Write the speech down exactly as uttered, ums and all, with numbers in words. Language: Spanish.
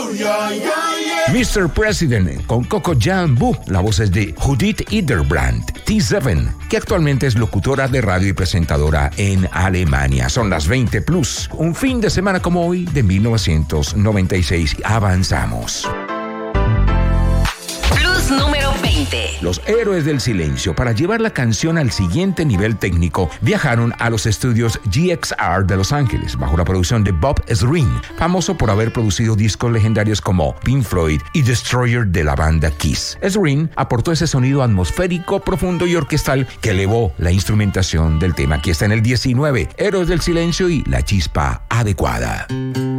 mister President con Coco Jambu, la voz es de Judith Hildebrand, T siete, que actualmente es locutora de radio y presentadora en Alemania. Son las veinte plus, un fin de semana como hoy de mil novecientos noventa y seis. Avanzamos. Plus número veinte. Los Héroes del Silencio, para llevar la canción al siguiente nivel técnico, viajaron a los estudios G X R de Los Ángeles, bajo la producción de Bob Ezrin, famoso por haber producido discos legendarios como Pink Floyd y Destroyer de la banda Kiss. Ezrin aportó ese sonido atmosférico, profundo y orquestal que elevó la instrumentación del tema. Aquí está en el diecinueve, Héroes del Silencio y La Chispa Adecuada.